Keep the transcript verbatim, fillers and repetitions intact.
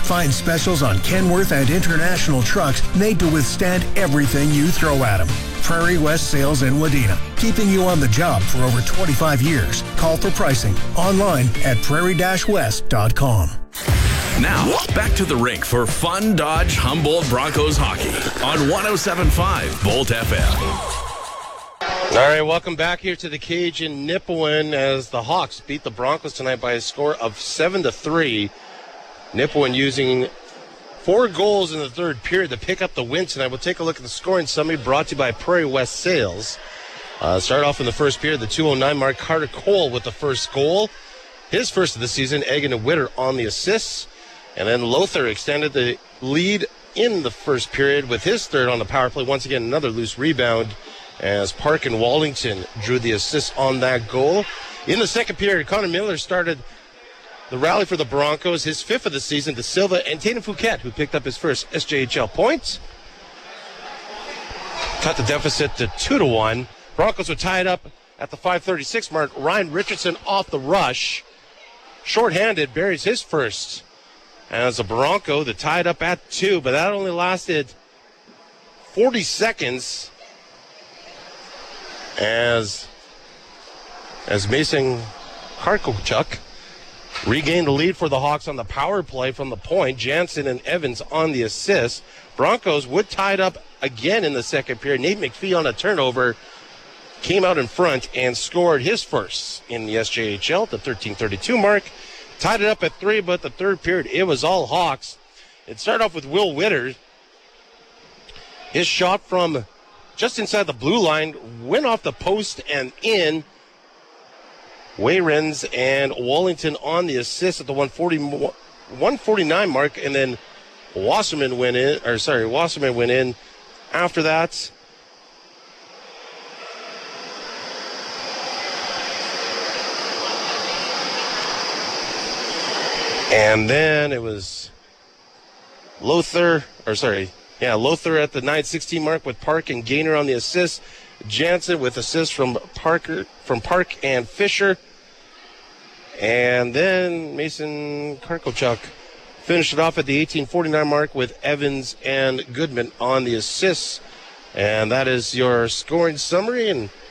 Find specials on Kenworth and International trucks made to withstand everything you throw at them. Prairie West Sales in Wadena, keeping you on the job for over twenty-five years. Call for pricing online at prairie west dot com. Now, back to the rink for fun Dodge Humboldt Broncos hockey on one oh seven point five Bolt F M. All right, welcome back here to the cage in Nipawin as the Hawks beat the Broncos tonight by a score of seven to three. Nipawin using four goals in the third period to pick up the win tonight. We'll take a look at the scoring summary brought to you by Prairie West Sales. Uh, start off in the first period, the two oh nine mark, Carter Cole with the first goal. His first of the season, Egan Witter on the assists. And then Lothar extended the lead in the first period with his third on the power play. Once again, another loose rebound as Park and Wallington drew the assist on that goal. In the second period, Connor Miller started the rally for the Broncos, his fifth of the season, to Silva and Tatum Fouquet, who picked up his first S J H L points. Cut the deficit to two to one. Broncos were tied up at the five thirty-six mark. Ryan Richardson off the rush. Short-handed, buries his first. As a Bronco, the tied up at two, but that only lasted forty seconds as, as Mason Karkochuk regained the lead for the Hawks on the power play from the point. Jansen and Evans on the assist. Broncos would tie it up again in the second period. Nate McPhee on a turnover came out in front and scored his first in the S J H L at the thirteen thirty-two mark. Tied it up at three, but the third period, it was all Hawks. It started off with Will Witter. His shot from just inside the blue line went off the post and in. Wayrens and Wallington on the assist at the one forty, one forty-nine mark, and then Wasserman went in, or sorry, Wasserman went in after that. And then it was Lothar, or sorry, yeah, Lothar at the nine sixteen mark with Park and Gaynor on the assist. Jansen with assists from Parker, from Park and Fisher. And then Mason Karkochuk finished it off at the eighteen forty-nine mark with Evans and Goodman on the assists. And that is your scoring summary. And